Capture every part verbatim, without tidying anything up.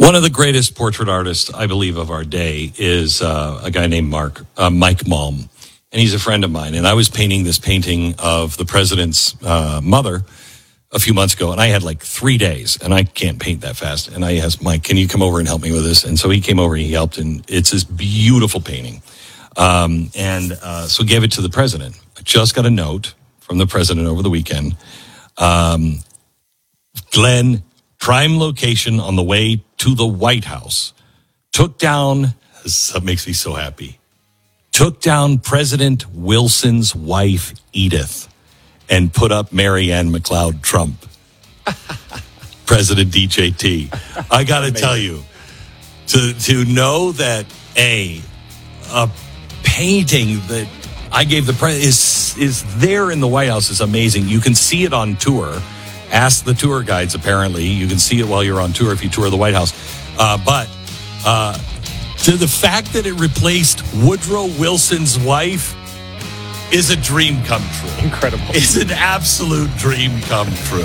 One of the greatest portrait artists, I believe, of our day is uh, a guy named Mark, uh, Mike Malm. And he's a friend of mine. And I was painting this painting of the president's uh, mother a few months ago. And I had like three days. And I can't paint that fast. And I asked Mike, can you come over and help me with this? And so he came over and he helped. And it's this beautiful painting. Um, and uh, so gave it to the president. I just got a note from the president over the weekend. Um, Glenn, prime location on the way to the White House. Took down, that makes me so happy. Took down President Wilson's wife, Edith, and put up Marianne McLeod Trump. President D J T. I got to tell you, to to know that a a painting that I gave the president is is there in the White House is amazing. You can see it on tour. Ask the tour guides. Apparently, you can see it while you're on tour if you tour the White House. Uh, but. Uh, To the fact that it replaced Woodrow Wilson's wife is a dream come true. Incredible. It's an absolute dream come true.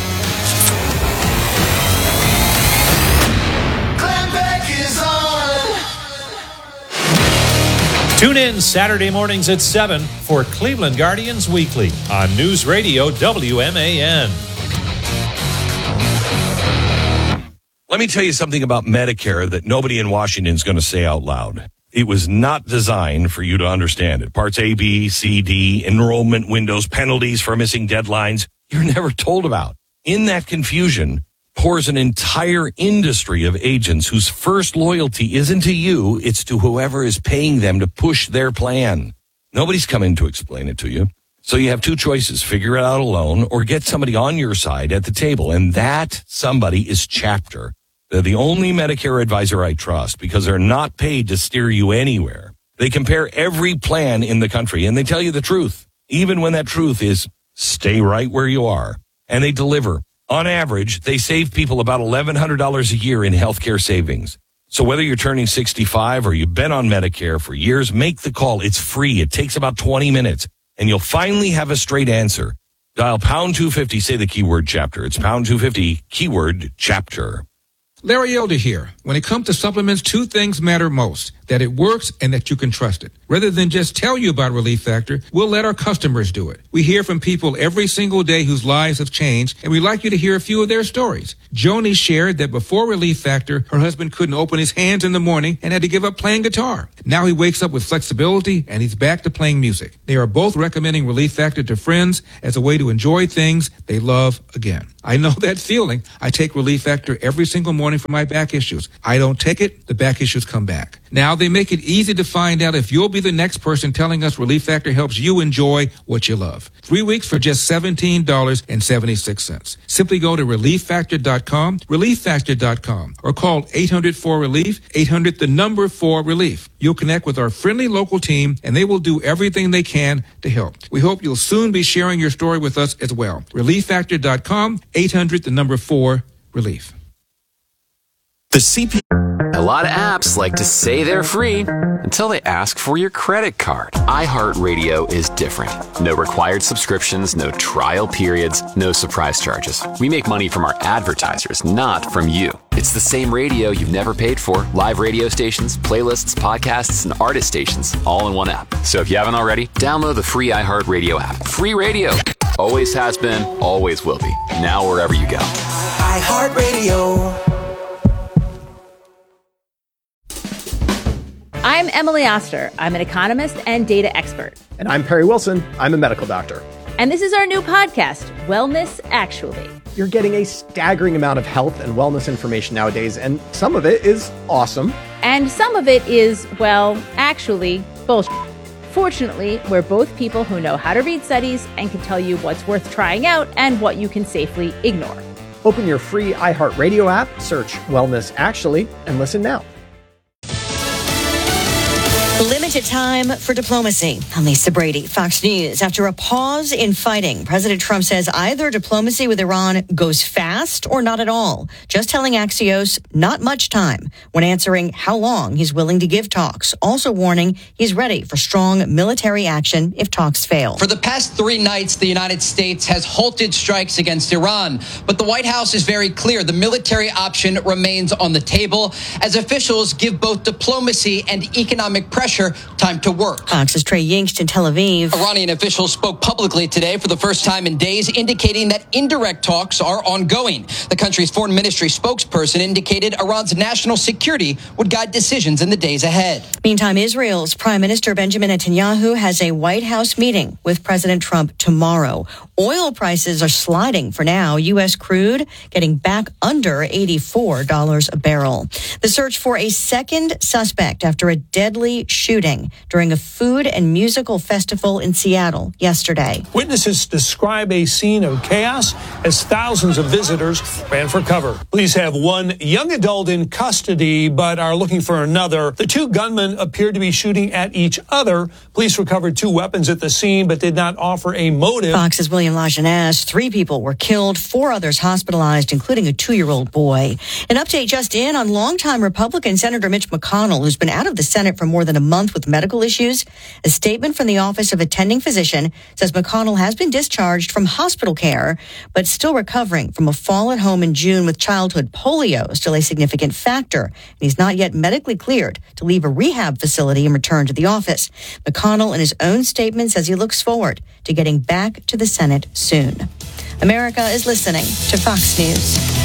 Glenn Beck is on. Tune in Saturday mornings at seven for Cleveland Guardians Weekly on News Radio W M A N. Let me tell you something about Medicare that nobody in Washington is going to say out loud. It was not designed for you to understand it. Parts A, B, C, D, enrollment windows, penalties for missing deadlines, you're never told about. In that confusion pours an entire industry of agents whose first loyalty isn't to you, it's to whoever is paying them to push their plan. Nobody's coming to explain it to you. So you have two choices, figure it out alone or get somebody on your side at the table. And that somebody is Chapter. They're the only Medicare advisor I trust because they're not paid to steer you anywhere. They compare every plan in the country and they tell you the truth, even when that truth is stay right where you are. And they deliver. On average, they save people about eleven hundred dollars a year in healthcare savings. So whether you're turning sixty-five or you've been on Medicare for years, make the call. It's free. It takes about twenty minutes and you'll finally have a straight answer. Dial pound two fifty, say the keyword Chapter. It's pound two fifty, keyword Chapter. Larry Elder here. When it comes to supplements, two things matter most. That it works and that you can trust it. Rather than just tell you about Relief Factor, we'll let our customers do it. We hear from people every single day whose lives have changed, and we'd like you to hear a few of their stories. Joni shared that before Relief Factor, her husband couldn't open his hands in the morning and had to give up playing guitar. Now he wakes up with flexibility and he's back to playing music. They are both recommending Relief Factor to friends as a way to enjoy things they love again. I know that feeling. I take Relief Factor every single morning for my back issues. I don't take it, the back issues come back. Now they make it easy to find out if you'll be the next person telling us Relief Factor helps you enjoy what you love. Three weeks for just seventeen dollars and seventy-six cents. Simply go to relief factor dot com, relief factor dot com, or call eight hundred four relief, eight hundred the number four relief. You'll connect with our friendly local team and they will do everything they can to help. We hope you'll soon be sharing your story with us as well. relief factor dot com, eight hundred the number four relief. The C P A lot of apps like to say they're free until they ask for your credit card. iHeartRadio is different. No required subscriptions, no trial periods, no surprise charges. We make money from our advertisers, not from you. It's the same radio you've never paid for. Live radio stations, playlists, podcasts, and artist stations, all in one app. So if you haven't already, download the free iHeartRadio app. Free radio. Always has been, always will be. Now wherever you go. iHeartRadio. I'm Emily Oster. I'm an economist and data expert. And I'm Perry Wilson. I'm a medical doctor. And this is our new podcast, Wellness Actually. You're getting a staggering amount of health and wellness information nowadays, and some of it is awesome. And some of it is, well, actually, bullshit. Fortunately, we're both people who know how to read studies and can tell you what's worth trying out and what you can safely ignore. Open your free iHeartRadio app, search Wellness Actually, and listen now. Limit Limited time for diplomacy. I'm Lisa Brady, Fox News. After a pause in fighting, President Trump says either diplomacy with Iran goes fast or not at all. Just telling Axios not much time when answering how long he's willing to give talks. Also warning he's ready for strong military action if talks fail. For the past three nights, the United States has halted strikes against Iran. But the White House is very clear. The military option remains on the table as officials give both diplomacy and economic pressure time to work. Fox's Trey Yingst in Tel Aviv. Iranian officials spoke publicly today for the first time in days, indicating that indirect talks are ongoing. The country's foreign ministry spokesperson indicated Iran's national security would guide decisions in the days ahead. Meantime, Israel's Prime Minister Benjamin Netanyahu has a White House meeting with President Trump tomorrow. Oil prices are sliding for now. U S crude getting back under eighty-four dollars a barrel. The search for a second suspect after a deadly shooting during a food and musical festival in Seattle yesterday. Witnesses describe a scene of chaos as thousands of visitors ran for cover. Police have one young adult in custody, but are looking for another. The two gunmen appeared to be shooting at each other. Police recovered two weapons at the scene, but did not offer a motive. Fox's William Lajeunesse. Three people were killed, four others hospitalized, including a two-year-old boy. An update just in on longtime Republican Senator Mitch McConnell, who's been out of the Senate for more than a month with medical issues. A statement from the Office of Attending Physician says McConnell has been discharged from hospital care, but still recovering from a fall at home in June with childhood polio, still a significant factor. And he's not yet medically cleared to leave a rehab facility and return to the office. McConnell, in his own statement, says he looks forward to getting back to the Senate soon. America is listening to Fox News.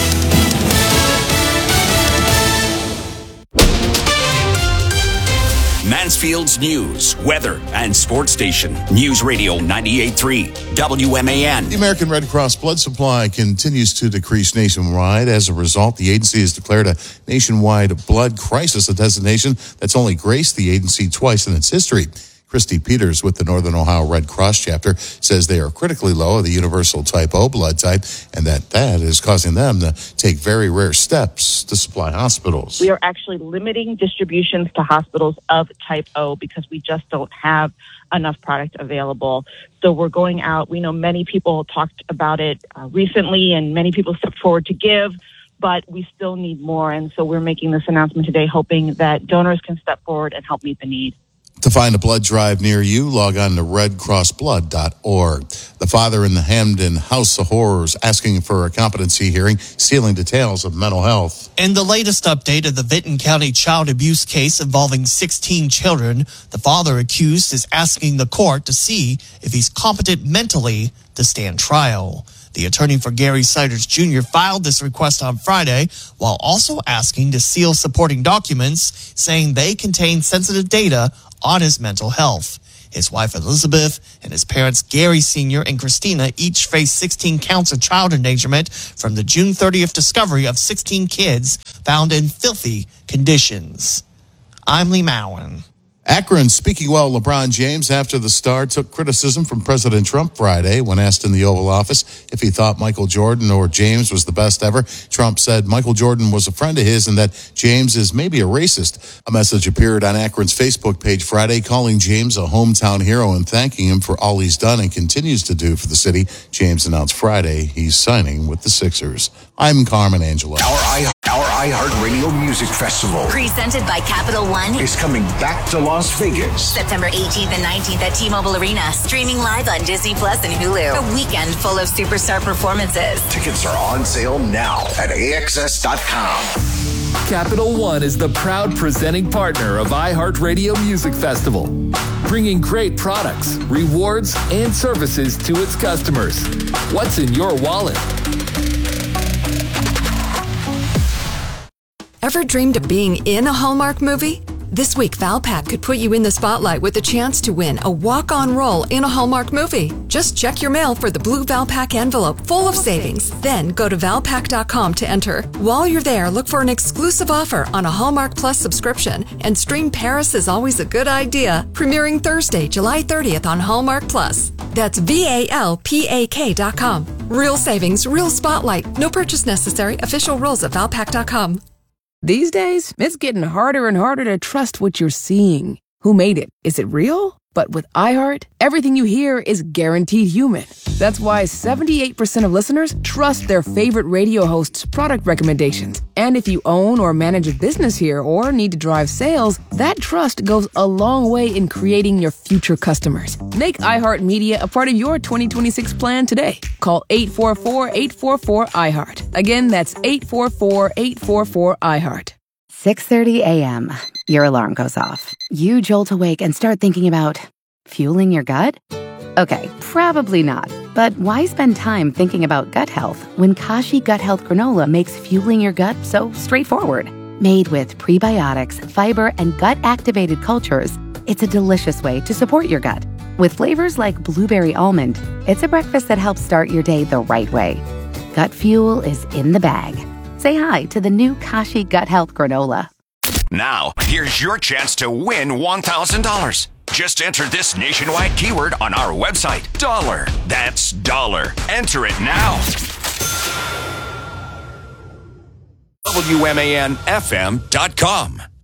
Mansfield's news, weather, and sports station. News Radio ninety-eight point three W M A N. The American Red Cross blood supply continues to decrease nationwide. As a result, the agency has declared a nationwide blood crisis, a designation that's only graced the agency twice in its history. Christy Peters with the Northern Ohio Red Cross chapter says they are critically low of the universal type O blood type, and that that is causing them to take very rare steps to supply hospitals. We are actually limiting distributions to hospitals of type O because we just don't have enough product available. So we're going out. We know many people talked about it uh, recently, and many people stepped forward to give, but we still need more. And so we're making this announcement today, hoping that donors can step forward and help meet the need. To find a blood drive near you, log on to red cross blood dot org. The father in the Hamden House of Horrors asking for a competency hearing, sealing details of mental health. In the latest update of the Vinton County child abuse case involving sixteen children, the father accused is asking the court to see if he's competent mentally to stand trial. The attorney for Gary Siders Junior filed this request on Friday while also asking to seal supporting documents saying they contain sensitive data on his mental health. His wife Elizabeth and his parents Gary Senior and Christina each face sixteen counts of child endangerment from the June thirtieth discovery of sixteen kids found in filthy conditions. I'm Lee Mowen. Akron speaking well, LeBron James, after the star, took criticism from President Trump Friday when asked in the Oval Office if he thought Michael Jordan or James was the best ever. Trump said Michael Jordan was a friend of his and that James is maybe a racist. A message appeared on Akron's Facebook page Friday calling James a hometown hero and thanking him for all he's done and continues to do for the city. James announced Friday he's signing with the Sixers. I'm Carmen Angelo. Our, I, our iHeartRadio Music Festival, presented by Capital One, is coming back to Las Vegas. September eighteenth and nineteenth at T-Mobile Arena. Streaming live on Disney Plus and Hulu. A weekend full of superstar performances. Tickets are on sale now at A X S dot com. Capital One is the proud presenting partner of iHeartRadio Music Festival, bringing great products, rewards, and services to its customers. What's in your wallet? Ever dreamed of being in a Hallmark movie? This week, Valpak could put you in the spotlight with a chance to win a walk-on role in a Hallmark movie. Just check your mail for the blue Valpak envelope full of savings. Then go to valpak dot com to enter. While you're there, look for an exclusive offer on a Hallmark Plus subscription and stream Paris is Always a Good Idea, premiering Thursday, July thirtieth on Hallmark Plus. That's V A L P A K dot com. Real savings, real spotlight. No purchase necessary. Official rules at valpak dot com. These days, it's getting harder and harder to trust what you're seeing. Who made it? Is it real? But with iHeart, everything you hear is guaranteed human. That's why seventy-eight percent of listeners trust their favorite radio host's product recommendations. And if you own or manage a business here or need to drive sales, that trust goes a long way in creating your future customers. Make iHeartMedia a part of your twenty twenty-six plan today. Call eight four four, eight four four, iHeart. Again, that's eight four four, eight four four, iHeart. six thirty a.m. Your alarm goes off. You jolt awake and start thinking about fueling your gut? Okay, probably not. But why spend time thinking about gut health when Kashi Gut Health Granola makes fueling your gut so straightforward? Made with prebiotics, fiber, and gut-activated cultures, it's a delicious way to support your gut. With flavors like blueberry almond, it's a breakfast that helps start your day the right way. Gut fuel is in the bag. Say hi to the new Kashi Gut Health Granola. Now, here's your chance to win one thousand dollars. Just enter this nationwide keyword on our website, dollar. That's dollar. Enter it now. W M A N F M dot com.